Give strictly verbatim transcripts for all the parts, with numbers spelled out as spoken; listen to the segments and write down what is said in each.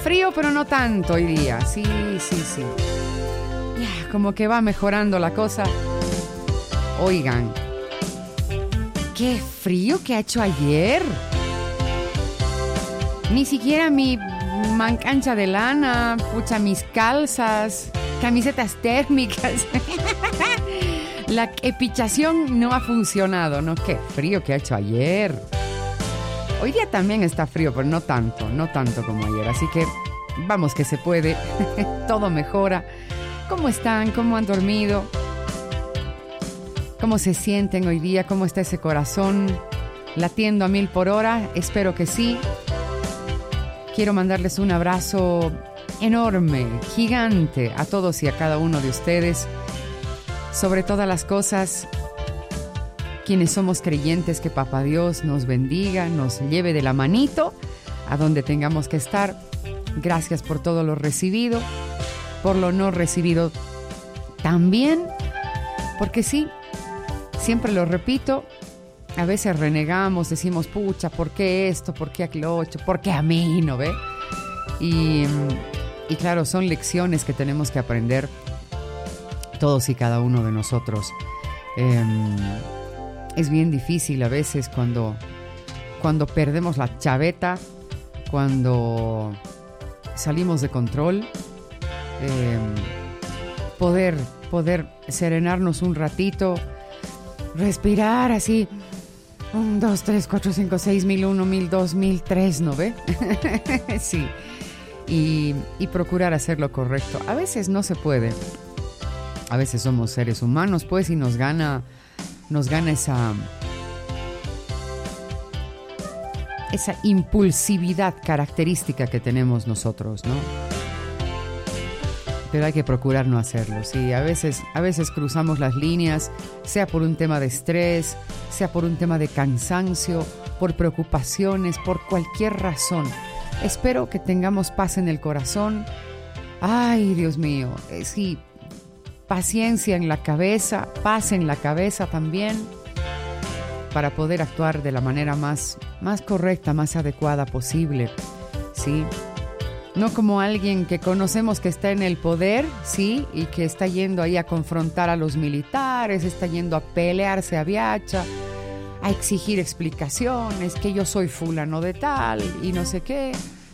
frío, pero no tanto hoy día. Sí, sí, sí. Ya, como que va mejorando la cosa. Oigan, qué frío que ha hecho ayer. Ni siquiera mi mancancha de lana, pucha, mis calzas, camisetas térmicas. La epichación no ha funcionado, ¿no? Qué frío que ha hecho ayer. Hoy día también está frío, pero no tanto, no tanto como ayer. Así que vamos que se puede. Todo mejora. ¿Cómo están? ¿Cómo han dormido? ¿Cómo se sienten hoy día? ¿Cómo está ese corazón latiendo a mil por hora? Espero que sí. Quiero mandarles un abrazo enorme, gigante a todos y a cada uno de ustedes. Sobre todas las cosas, quienes somos creyentes, que Papá Dios nos bendiga, nos lleve de la manito a donde tengamos que estar. Gracias por todo lo recibido, por lo no recibido también, porque sí, siempre lo repito, a veces renegamos, decimos, pucha, ¿por qué esto? ¿Por qué aquello otro? ¿Por qué a mí? ¿No ve? Y, y claro, son lecciones que tenemos que aprender todos y cada uno de nosotros. Eh, es bien difícil a veces cuando, cuando perdemos la chaveta, cuando salimos de control, eh, poder, poder serenarnos un ratito, respirar así, un, dos, tres, cuatro, cinco, seis, mil uno, mil dos, mil tres, ¿no ve? Sí, y, y procurar hacer lo correcto. A veces no se puede. A veces somos seres humanos, pues, y nos gana, nos gana esa, esa impulsividad característica que tenemos nosotros, ¿no? Pero hay que procurar no hacerlo, sí. A veces, a veces cruzamos las líneas, sea por un tema de estrés, sea por un tema de cansancio, por preocupaciones, por cualquier razón. Espero que tengamos paz en el corazón. Ay, Dios mío, eh, sí. Paciencia en la cabeza, paz en la cabeza también, para poder actuar de la manera más, más correcta, más adecuada posible, ¿sí? No como alguien que conocemos que está en el poder, ¿sí? Y que está yendo ahí a confrontar a los militares, está yendo a pelearse a Viacha, a exigir explicaciones, que yo soy fulano de tal y no sé qué.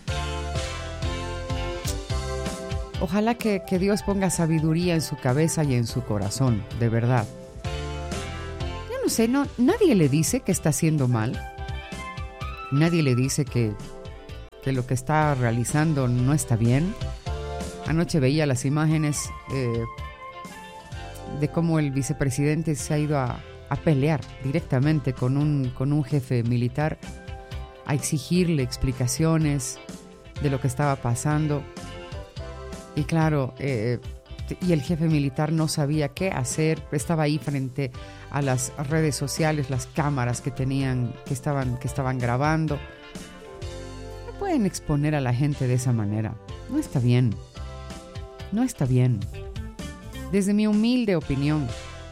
Ojalá que, que Dios ponga sabiduría en su cabeza y en su corazón, de verdad. Yo no sé, no, nadie le dice que está haciendo mal. Nadie le dice que, que lo que está realizando no está bien. Anoche veía las imágenes eh, de cómo el vicepresidente se ha ido a, a pelear directamente con un, con un jefe militar, a exigirle explicaciones de lo que estaba pasando. Y claro, eh, y el jefe militar no sabía qué hacer, estaba ahí frente a las redes sociales, las cámaras que tenían, que estaban, que estaban grabando. No pueden exponer a la gente de esa manera, no está bien, no está bien, desde mi humilde opinión.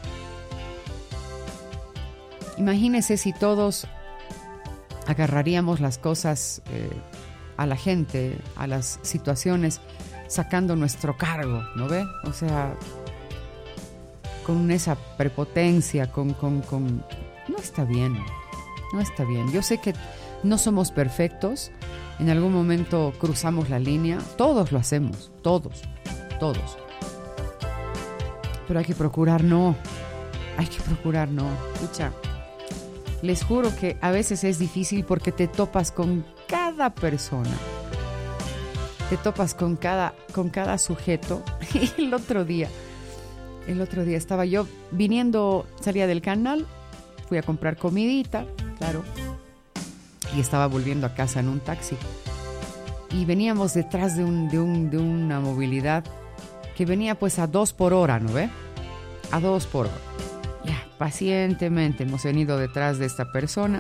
Imagínense si todos agarraríamos las cosas eh, a la gente, a las situaciones, sacando nuestro cargo, ¿no ve? O sea, con esa prepotencia, con, con, con... No está bien, no está bien. Yo sé que no somos perfectos, en algún momento cruzamos la línea, todos lo hacemos, todos, todos. Pero hay que procurar no, hay que procurar no. Escucha, les juro que a veces es difícil porque te topas con cada persona. Te topas con cada, con cada sujeto. Y el otro día, el otro día estaba yo viniendo, salía del canal, fui a comprar comidita, claro, y estaba volviendo a casa en un taxi. Y veníamos detrás de, un, de, un, de una movilidad que venía pues a dos por hora, ¿no ve? A dos por hora. Ya, pacientemente hemos venido detrás de esta persona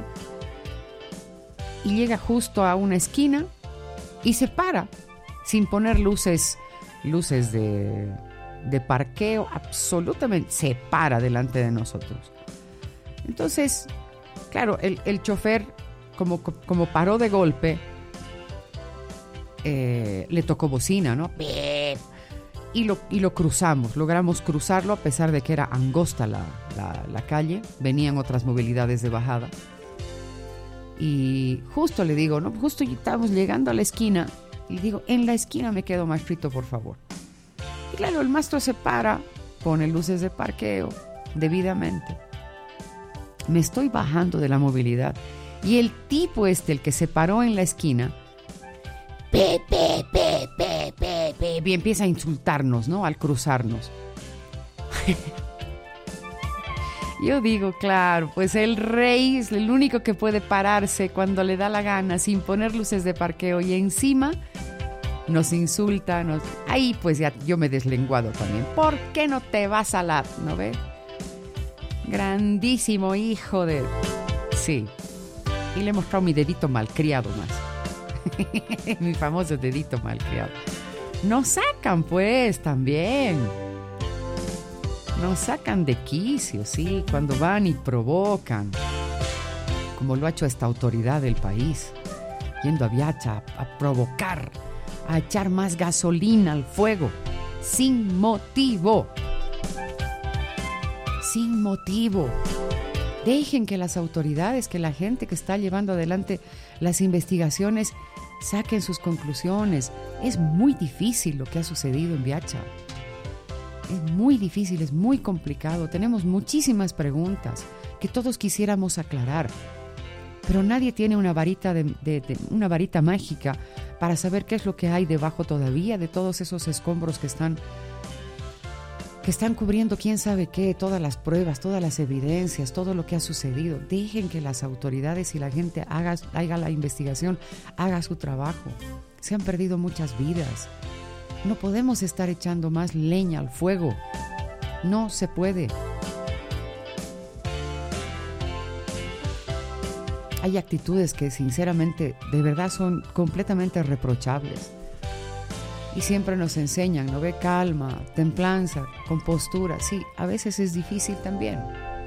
y llega justo a una esquina y se para. Sin poner luces, luces de, de parqueo, absolutamente se para delante de nosotros. Entonces, claro, el, el chofer, como, como paró de golpe, eh, le tocó bocina, ¿no? Y lo, y lo cruzamos, logramos cruzarlo a pesar de que era angosta la, la, la calle, venían otras movilidades de bajada. Y justo le digo, ¿no? Justo estábamos llegando a la esquina y digo, en la esquina me quedo, maestrito, por favor. Y claro, el maestro se para, pone luces de parqueo debidamente. Me estoy bajando de la movilidad y el tipo este, el que se paró en la esquina, pe, pe, pe, pe, pe, pe, y empieza a insultarnos, ¿no? Al cruzarnos. Yo digo, claro, pues el rey es el único que puede pararse cuando le da la gana sin poner luces de parqueo y encima nos insulta, nos... Ahí pues ya yo me he deslenguado también. ¿Por qué no te vas a la... ¿No ve? Grandísimo hijo de... Sí. Y le he mostrado mi dedito malcriado más. Mi famoso dedito malcriado. Nos sacan pues también. Nos sacan de quicio, sí, cuando van y provocan, como lo ha hecho esta autoridad del país, yendo a Viacha a, a provocar, a echar más gasolina al fuego, sin motivo, sin motivo. Dejen que las autoridades, que la gente que está llevando adelante las investigaciones, saquen sus conclusiones. Es muy difícil lo que ha sucedido en Viacha. Es muy difícil, es muy complicado. Tenemos muchísimas preguntas que todos quisiéramos aclarar, pero nadie tiene una varita de, de, de una varita mágica para saber qué es lo que hay debajo todavía de todos esos escombros que están que están cubriendo quién sabe qué, todas las pruebas, todas las evidencias, todo lo que ha sucedido. Dejen que las autoridades y la gente haga, haga la investigación, haga su trabajo. Se han perdido muchas vidas. No podemos estar echando más leña al fuego. No se puede. Hay actitudes que sinceramente, de verdad, son completamente reprochables. Y siempre nos enseñan, ¿no ve? Calma, templanza, compostura. Sí, a veces es difícil también.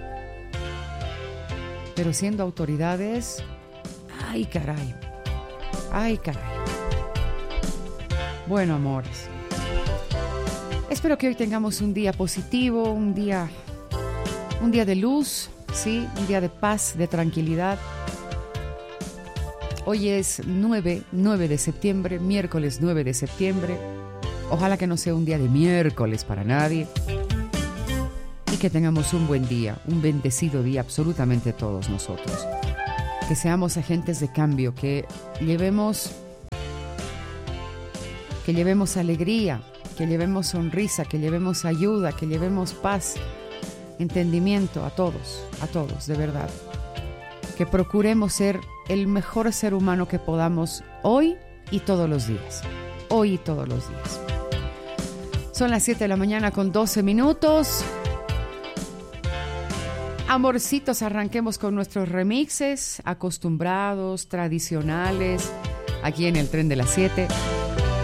Pero siendo autoridades, ¡ay, caray! ¡Ay, caray! Bueno, amores, espero que hoy tengamos un día positivo, un día, un día de luz, ¿sí? Un día de paz, de tranquilidad. Hoy es nueve de septiembre, miércoles nueve de septiembre. Ojalá que no sea un día de miércoles para nadie. Y que tengamos un buen día, un bendecido día absolutamente todos nosotros. Que seamos agentes de cambio, que llevemos... que llevemos alegría, que llevemos sonrisa, que llevemos ayuda, que llevemos paz, entendimiento a todos, a todos, de verdad. Que procuremos ser el mejor ser humano que podamos hoy y todos los días. Hoy y todos los días. Son las siete de la mañana con doce minutos. Amorcitos, arranquemos con nuestros remixes acostumbrados, tradicionales, aquí en el Tren de las siete.